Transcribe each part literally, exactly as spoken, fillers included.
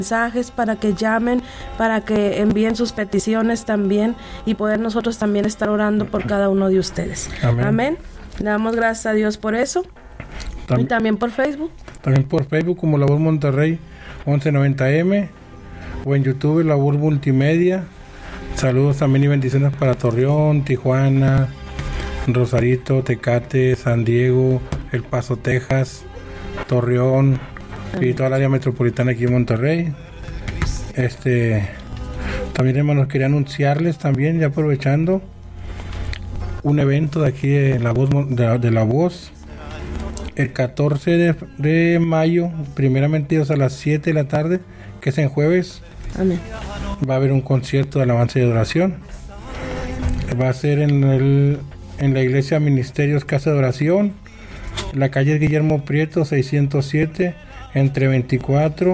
mensajes, para que llamen, para que envíen sus peticiones también y poder nosotros también estar orando por cada uno de ustedes. Amén. Amén. Le damos gracias a Dios por eso. También, y también por Facebook. También por Facebook como La Voz Monterrey once noventa eme o en YouTube La Voz Multimedia. Saludos también y bendiciones para Torreón, Tijuana, Rosarito, Tecate, San Diego, El Paso, Texas, Torreón y toda el área metropolitana aquí en Monterrey. Este también, hermanos, quería anunciarles también, ya aprovechando, un evento de aquí de La Voz, de, de La Voz, el catorce de, de mayo, primeramente Dios, a las siete de la tarde, que es en jueves. Amén. Va a haber un concierto de alabanza y adoración. Va a ser en el en la iglesia Ministerios Casa de Oración, la calle Guillermo Prieto seiscientos siete, entre veinticuatro,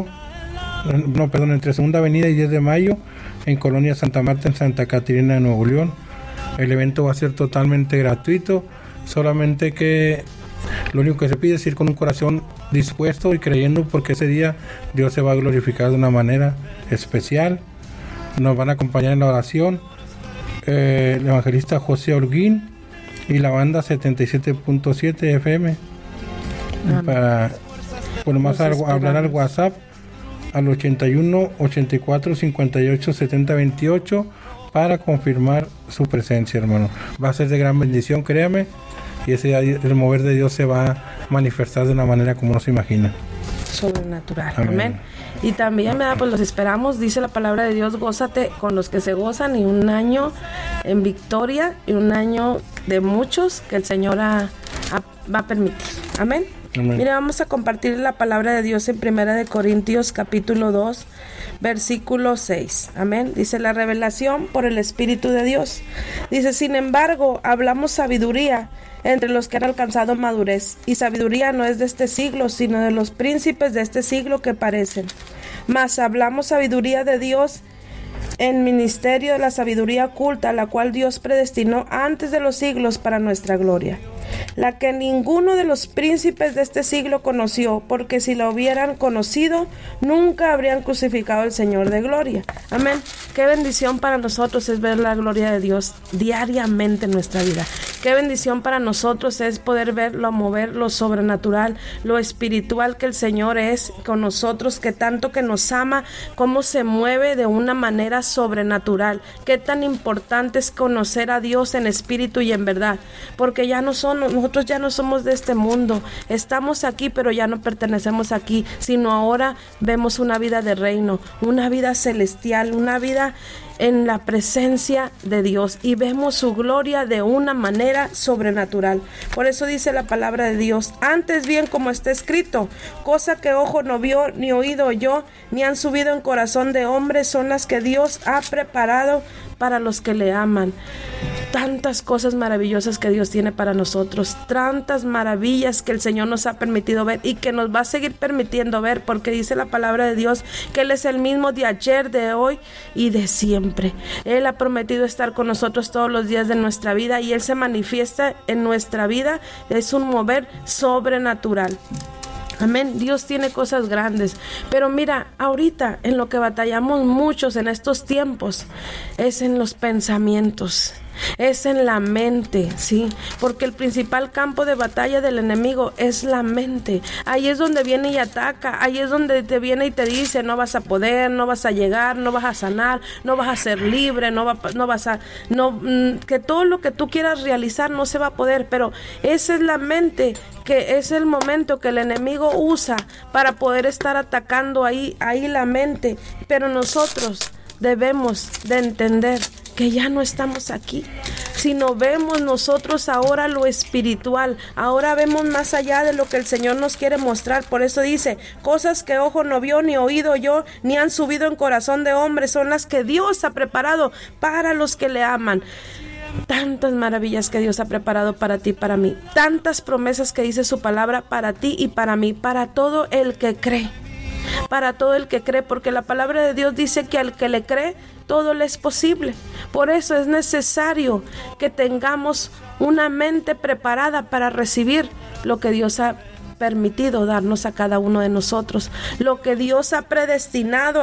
no, perdón, entre Segunda Avenida y diez de mayo, en Colonia Santa Marta, en Santa Catarina de Nuevo León. El evento va a ser totalmente gratuito, solamente que lo único que se pide es ir con un corazón dispuesto y creyendo, porque ese día Dios se va a glorificar de una manera especial. Nos van a acompañar en la oración eh, el evangelista José Holguín y la banda setenta y siete punto siete efe eme. Amén. Para por más algo, hablar al WhatsApp al ochenta y uno, ochenta y cuatro, cincuenta y ocho, setenta, veintiocho para confirmar su presencia, hermano. Va a ser de gran bendición, créame, y ese día el mover de Dios se va a manifestar de una manera como no se imagina. Sobrenatural. Amén. Amén. Y también, ¿verdad? Pues los esperamos, dice la palabra de Dios, gózate con los que se gozan, y un año en victoria y un año de muchos que el Señor ha, ha, va a permitir. Amén. Amén. Mira, vamos a compartir la palabra de Dios en Primera de Corintios capítulo dos, versículo seis. Amén. Dice: la revelación por el Espíritu de Dios. Dice: sin embargo, hablamos sabiduría entre los que han alcanzado madurez, y sabiduría no es de este siglo, sino de los príncipes de este siglo que parecen. Mas hablamos sabiduría de Dios en ministerio de la sabiduría oculta, la cual Dios predestinó antes de los siglos para nuestra gloria, la que ninguno de los príncipes de este siglo conoció, porque si la hubieran conocido, nunca habrían crucificado al Señor de gloria. Amén. Qué bendición para nosotros es ver la gloria de Dios diariamente en nuestra vida. Qué bendición para nosotros es poder verlo mover, lo sobrenatural, lo espiritual que el Señor es con nosotros, que tanto que nos ama, cómo se mueve de una manera sobrenatural. Qué tan importante es conocer a Dios en espíritu y en verdad, porque ya no son, nosotros ya no somos de este mundo. Estamos aquí, pero ya no pertenecemos aquí, sino ahora vemos una vida de reino, una vida celestial, una vida en la presencia de Dios, y vemos su gloria de una manera sobrenatural. Por eso dice la palabra de Dios: antes bien, como está escrito, cosa que ojo no vio, ni oído oyó, ni han subido en corazón de hombre, son las que Dios ha preparado para los que le aman. Tantas cosas maravillosas que Dios tiene para nosotros, tantas maravillas que el Señor nos ha permitido ver y que nos va a seguir permitiendo ver, porque dice la palabra de Dios que Él es el mismo de ayer, de hoy y de siempre. Él ha prometido estar con nosotros todos los días de nuestra vida, y Él se manifiesta en nuestra vida. Es un mover sobrenatural. Amén. Dios tiene cosas grandes. Pero mira, ahorita en lo que batallamos muchos en estos tiempos es en los pensamientos, es en la mente, ¿sí? Porque el principal campo de batalla del enemigo es la mente. Ahí es donde viene y ataca, ahí es donde te viene y te dice: no vas a poder, no vas a llegar, no vas a sanar, no vas a ser libre, no, va, no vas a, no, que todo lo que tú quieras realizar no se va a poder. Pero esa es la mente, que es el momento que el enemigo usa para poder estar atacando ahí, ahí la mente. Pero nosotros debemos de entender que ya no estamos aquí, sino vemos nosotros ahora lo espiritual. Ahora vemos más allá de lo que el Señor nos quiere mostrar. Por eso dice: cosas que ojo no vio, ni oído oyó, ni han subido en corazón de hombre, son las que Dios ha preparado para los que le aman. Tantas maravillas que Dios ha preparado para ti y para mí, tantas promesas que dice su palabra para ti y para mí, para todo el que cree, para todo el que cree, porque la palabra de Dios dice que al que le cree, todo le es posible. Por eso es necesario que tengamos una mente preparada para recibir lo que Dios ha permitido darnos a cada uno de nosotros, lo que Dios ha predestinado